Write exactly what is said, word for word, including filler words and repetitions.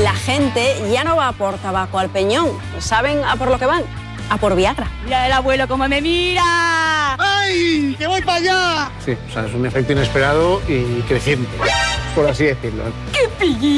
la gente ya no va por tabaco al peñón. ¿Saben a por lo que van? A por Viagra. Mira el abuelo cómo me mira. ¡Ay! ¡Que voy para allá! Sí, o sea, es un efecto inesperado y creciente, por así decirlo. ¡Qué pillín!